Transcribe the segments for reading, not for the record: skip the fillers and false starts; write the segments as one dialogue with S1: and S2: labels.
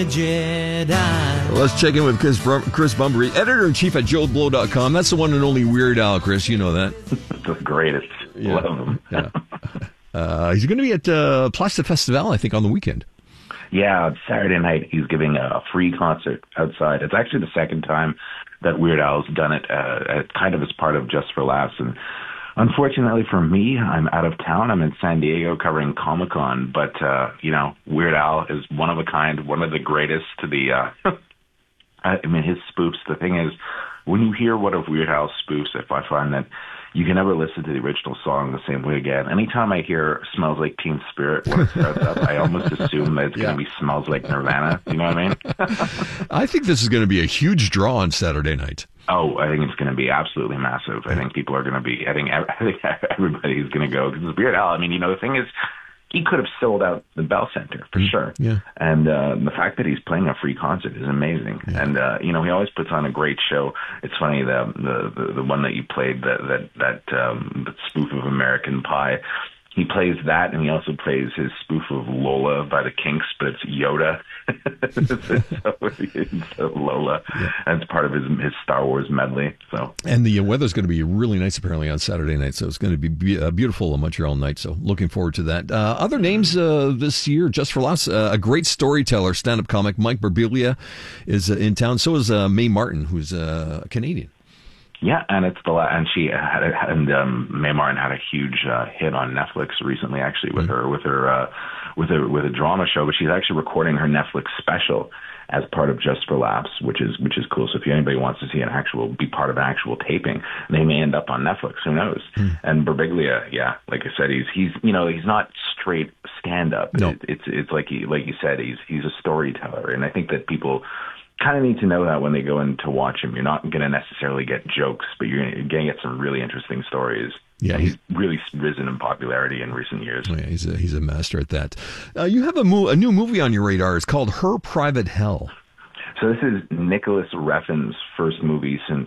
S1: Jedi. Let's check in with Chris Bumbury, editor-in-chief at JoeBlow.com. That's the one and only Weird Al, Chris. You know that.
S2: The greatest.
S1: Yeah.
S2: Love him.
S1: Yeah. He's going to be at Plaza Festival, I think, on the weekend.
S2: Yeah, Saturday night he's giving a free concert outside. It's actually the second time that Weird Al's done it, kind of as part of Just for Laughs. And unfortunately for me, I'm out of town. I'm in San Diego covering Comic-Con. But, Weird Al is one of a kind, one of the greatest to the, his spoofs. The thing is, when you hear one of Weird Al's spoofs, if I find that you can never listen to the original song the same way again. Anytime I hear Smells Like Teen Spirit when it starts up, I almost assume that it's going to be Smells Like Nirvana. You know what I mean?
S1: I think this is going to be a huge draw on Saturday night.
S2: Oh, I think it's going to be absolutely massive. I think people are going to be, I think everybody's going to go. Because it's Weird Al. The thing is, he could have sold out the Bell Center for sure. Yeah. And the fact that he's playing a free concert is amazing. Yeah. And he always puts on a great show. It's funny, the one that you played, that spoof of American Pie. He plays that, and he also plays his spoof of Lola by the Kinks, but it's Yoda. so Lola. Yeah. And it's part of his Star Wars medley. So. And
S1: the weather's going to be really nice, apparently, on Saturday night. So it's going to be a beautiful Montreal night. So looking forward to that. Other names this year, Just for Laughs, a great storyteller, stand-up comic, Mike Birbiglia is in town. So is Mae Martin, who's a Canadian.
S2: Yeah, and Mae Martin had a huge hit on Netflix recently, actually, with a drama show. But she's actually recording her Netflix special as part of Just for Laughs, which is cool. So if anybody wants to see be part of an actual taping, they may end up on Netflix. Who knows? And Birbiglia, yeah, like I said, he's not straight stand up. No. It's like you said, he's a storyteller, and I think that people kind of need to know that when they go in to watch him. You're not going to necessarily get jokes, but you're going to get some really interesting stories. Yeah, he's really risen in popularity in recent years.
S1: Yeah, he's a master at that. You have a new movie on your radar. It's called Her Private Hell.
S2: So this is Nicholas Refn's first movie since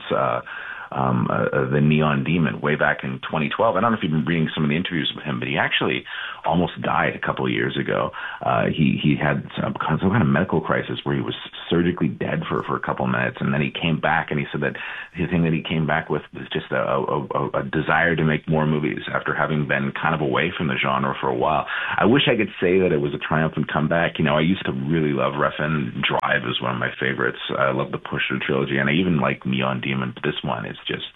S2: The Neon Demon way back in 2012. I don't know if you've been reading some of the interviews with him, but he actually almost died a couple of years ago. He had some kind of medical crisis where he was surgically dead for a couple of minutes, and then he came back, and he said that the thing that he came back with was just a desire to make more movies after having been kind of away from the genre for a while. I wish I could say that it was a triumphant comeback. I used to really love Refn. Drive is one of my favorites. I love the Pusher trilogy, and I even like Neon Demon, but this one is just,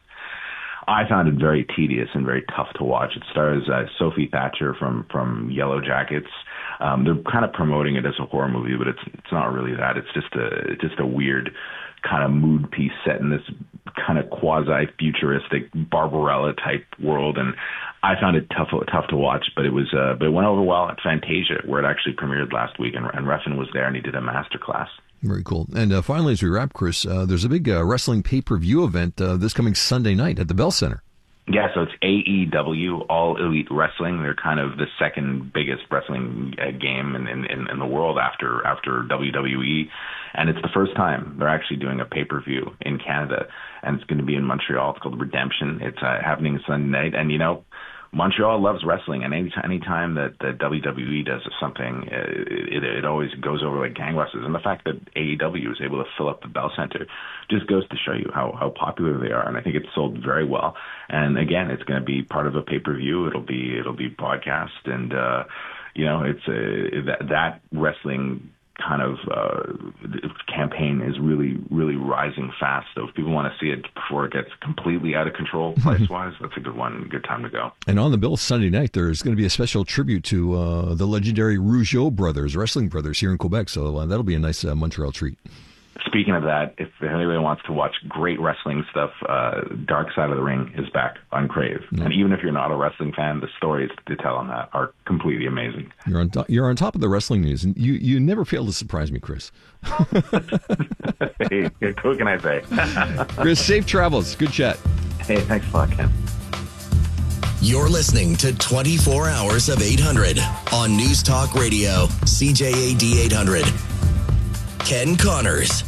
S2: I found it very tedious and very tough to watch. It stars Sophie Thatcher from Yellow Jackets. They're kind of promoting it as a horror movie, but it's not really that. It's just a weird kind of mood piece set in this kind of quasi-futuristic Barbarella type world, and I found it tough to watch. But it went over well at Fantasia, where it actually premiered last week, and Refn was there, and he did a masterclass.
S1: Very cool. And finally, as we wrap, Chris, there's a big wrestling pay-per-view event this coming Sunday night at the Bell Center.
S2: Yeah, so it's AEW, All Elite Wrestling. They're kind of the second biggest wrestling game in the world after WWE. And it's the first time they're actually doing a pay-per-view in Canada. And it's going to be in Montreal. It's called Redemption. It's happening Sunday night. And, Montreal loves wrestling, and any time that the WWE does something, it always goes over like gangbusters. And the fact that AEW is able to fill up the Bell Center just goes to show you how popular they are. And I think it's sold very well. And again, it's going to be part of a pay-per-view. It'll be broadcast, and it's that wrestling kind of campaign is really, really rising fast. So if people want to see it before it gets completely out of control price-wise, that's a good time to go.
S1: And on the bill Sunday night, there's going to be a special tribute to the legendary Rougeau brothers, wrestling brothers here in Quebec. So that'll be a nice Montreal treat.
S2: Speaking of that, if anybody wants to watch great wrestling stuff, Dark Side of the Ring is back on Crave. Mm-hmm. And even if you're not a wrestling fan, the stories to tell on that are completely amazing.
S1: You're on top of the wrestling news, and you never fail to surprise me, Chris.
S2: Hey, what can I say?
S1: Chris, safe travels. Good chat.
S2: Hey, thanks a lot, Ken.
S3: You're listening to 24 Hours of 800 on News Talk Radio, CJAD 800. Ken Connors.